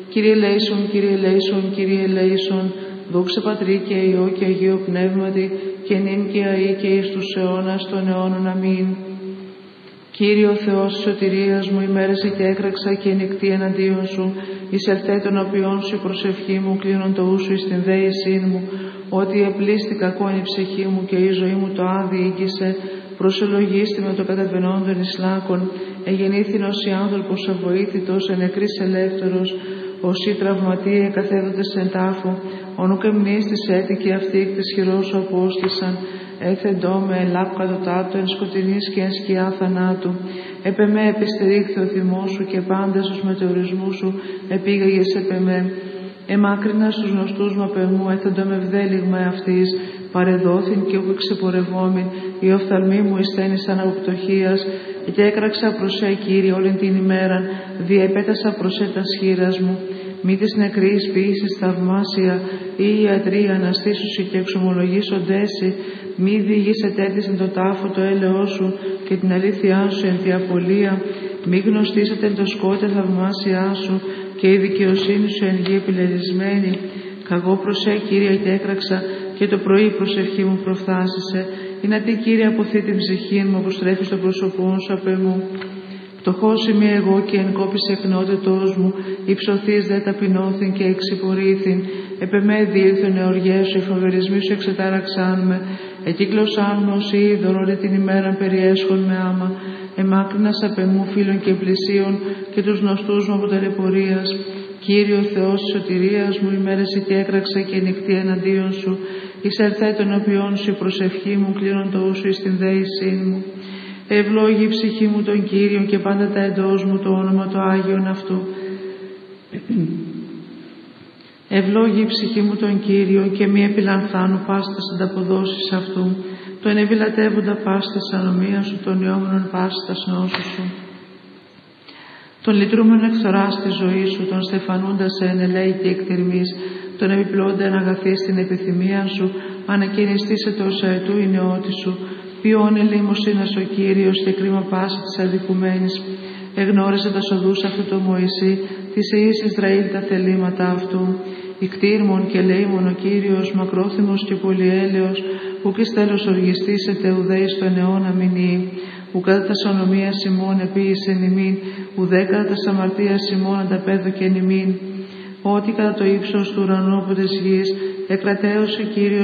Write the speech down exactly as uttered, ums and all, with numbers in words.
Κύριε ελέησον, Κύριε ελέησον, Κύριε ελέησον, δόξα Πατρί και Υιό και Αγίο Πνεύματι, και νυν και αεί και εις τους αιώνας των αιώνων. Αμήν. Κύριε ο Θεός της σωτηρίας μου, ημέρεσε και έκραξα και νυχτή εναντίον σου, εις ελθέ των οποίων σου η προσευχή μου, κλείνον το ούσου εις την δέησήν μου, ότι επλήστη κακόν η ψυχή μου και η ζωή μου το άδει ήγησε, προσελογίστη με το καταβαινόντων εις λάκων, εγεννήθηνος η άνθρωπος αβοήθητος, ενεκρής ελεύθερος, όσοι τραυματίε καθέδοντες εν τάφο, ονουκ εμνίστης έτυχε αυτή εκ της χειρός σου απόστησαν, έθεντό με ελάπ κατωτάτω εν σκοτεινής και εν σκιά θανάτου. Επ' εμέ επιστερήχθη ο θυμός σου και πάντες τους μετεωρισμούς σου επήγαγες επ' εμέ. Εμάκρινα στους γνωστούς μου απ' εμού, έθεντο με βδέλιγμα αυτής, παρεδόθην και ούκ ξεπορευόμην, οι οφθαλμοί μου εισθένησαν από πτωχίας, και έκραξα προς σε, Κύριε, όλην την ημέραν, διεπέτασα προς σε τας χείρας μου. Μη της νεκρής ποιήσεις θαυμάσια, ή η ιατροί αναστήσουσι και εξομολογήσοντέσι, μη διηγείς ετέτησεν το τάφο το έλεό σου και την αλήθειά σου εν τη απολία, μη γνωστήσετε το σκότε θαυμάσια σου και η δικαιοσύνη σου εν γη επιλερισμένη. Καγώ προς σε, Κύριε, και έκραξα, και το πρωί η προσευχή μου προφθάσισε. Είναι τι, Κύριε, αποθεί την ψυχή μου, αποστρέφει στο πρόσωπό σου απ' εμού. Πτωχός είμαι εγώ και εν κόπης εκνότητός μου, υψωθείς δε ταπεινώθην και εξυπορήθην. Επ' εμέ διήλθον εωριές σου, οι φοβερισμοί σου εξετάραξάν με. Εκύκλωσάν με ως είδωρ, όλη την ημέραν περιέσχον με άμα. Εμάκρυνας απ' εμού φίλων και πλησίων και τους γνωστούς μου από ταλαιπωρίας. Κύριε ο Θεός της σωτηρίας μου, ημέρεσε και έκραξα και νυχτή εναντίον σου, εις ελθέ των οποίων σου η προσευχή μου, κλείνον το ούσου εις την δέησήν μου. Ευλόγη η ψυχή μου τον Κύριον και πάντα τα εντός μου το όνομα το Άγιον αυτού. Ευλόγη η ψυχή μου τον Κύριον και μη επιλανθάνου πάστας ανταποδόσεις αυτού, τον ευηλατεύοντα πάστας ανομία σου, τον ιόμενον πάστας νόσου σου. Τον λυτρούμενο εκθοράς στη ζωή σου, τον στεφανούντας εν ελέη και εκτιρμής, τον επιπλώντα εν αγαθή στην επιθυμία σου, ανακαινιστήσε τόσα ετού η νεότη σου, ποιόν ελεημοσύνας ο Κύριος και κρίμα πάση της αδικουμένης. Εγνώρισε τα σοδούς αυτού το Μωυσή, της Ιης Ισραήλ τα θελήματα αυτού. Ικτήρμον και ελεήμον ο Κύριος, μακρόθυμος και πολυέλεος, ουκ εις τέλος οργιστήσετε ουδέ εις τον αιώνα μηνύει. Ουκ κατά τας ονομίας ημών επίησεν ημίν, ουδέ κατά τας αμαρτίας ημών ανταπέδωκεν ημίν. Ότι κατά το ύψος του ουρανού από της γης, εκρατέωσε Κύριος